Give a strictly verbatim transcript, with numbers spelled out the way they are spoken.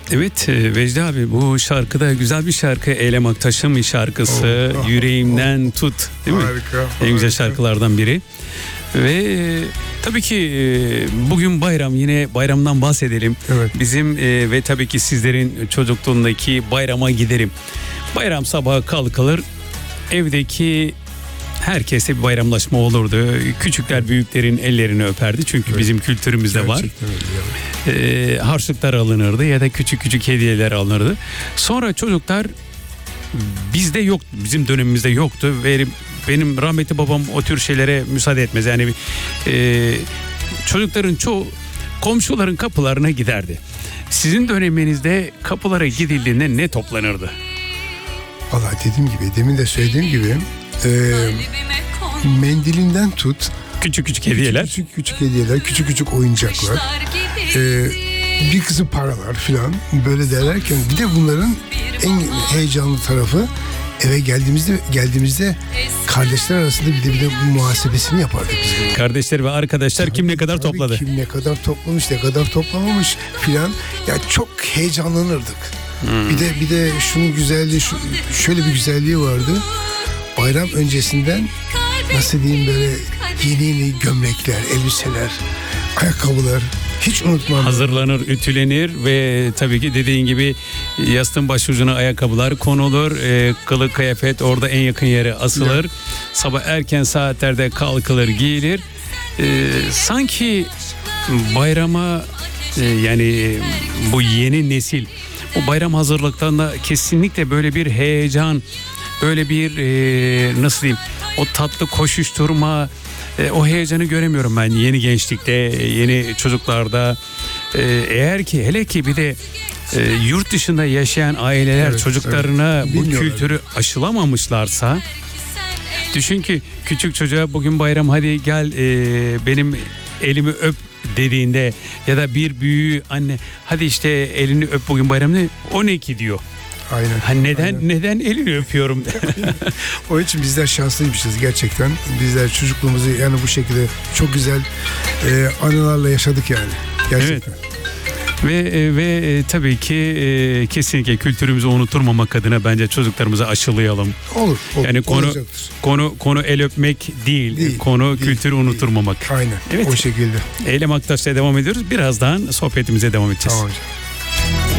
Evet Vecdi abi, bu şarkıda güzel bir şarkı, Eylem Aktaş'ın bir şarkısı, oh, oh, Yüreğimden oh. Tut, değil mi? Harika, en harika. güzel şarkılardan biri. Ve tabii ki bugün bayram, yine bayramdan bahsedelim. Evet. Bizim ve tabii ki sizlerin çocukluğundaki bayrama giderim. Bayram sabahı kalkılır, evdeki herkese bir bayramlaşma olurdu. Küçükler büyüklerin ellerini öperdi. Çünkü evet, bizim kültürümüzde gerçekten var. Ee, harçlıklar alınırdı ya da küçük küçük hediyeler alınırdı. Sonra çocuklar, bizde yok, bizim dönemimizde yoktu ve benim rahmetli babam o tür şeylere müsaade etmez. Yani e, çocukların çoğu komşuların kapılarına giderdi. Sizin döneminizde kapılara gidildiğinde ne toplanırdı? Valla dediğim gibi, demin de söylediğim gibi e, mendilinden tut, küçük küçük hediyeler, küçük küçük, küçük hediyeler, küçük küçük oyuncaklar, e, bir kısım paralar filan, böyle derlerken bir de bunların en heyecanlı tarafı, eve geldiğimizde geldiğimizde kardeşler arasında bir de bir de muhasebesini yapardık biz. Kardeşler ve arkadaşlar tabii, kim ne kadar topladı? Kim ne kadar toplamış, ne kadar toplamamış filan. Ya çok heyecanlanırdık. Hmm. Bir de bir de şunun güzelliği, şu, şöyle bir güzelliği vardı. Bayram öncesinden, nasıl diyeyim, böyle yeni yeni gömlekler, elbiseler, ayakkabılar, hiç unutmam. Hazırlanır, ütülenir ve tabii ki dediğin gibi yastığın başucuna ayakkabılar konulur. E, kılık kıyafet orada en yakın yere asılır. Evet. Sabah erken saatlerde kalkılır, giyilir. E, sanki bayrama e, yani bu yeni nesil o bayram hazırlıklarında kesinlikle böyle bir heyecan, böyle bir e, nasıl diyeyim, o tatlı koşuşturma, e, o heyecanı göremiyorum ben yeni gençlikte, yeni çocuklarda. E, eğer ki hele ki bir de e, yurt dışında yaşayan aileler evet, çocuklarına evet, bu kültürü aşılamamışlarsa, düşün ki küçük çocuğa bugün bayram, hadi gel e, benim elimi öp dediğinde ya da bir büyüğü, anne hadi işte elini öp bugün bayram, ne? O ne ki diyor. Aynen. Ha neden aynen. neden elini öpüyorum? O için bizler şanslıymışız gerçekten. Bizler çocukluğumuzu yani bu şekilde çok güzel e, anılarla yaşadık yani. Gerçekten. Evet. Ve ve tabii ki e, kesinlikle kültürümüzü unuturmamak adına bence çocuklarımıza aşılayalım. Olur. olur yani konu olacaktır. konu konu el öpmek değil, değil konu değil, kültürü değil, unuturmamak. Aynen. Evet. O şekilde. Eylem Aktaş'la devam ediyoruz. Birazdan sohbetimize devam edeceğiz. Tamam hocam.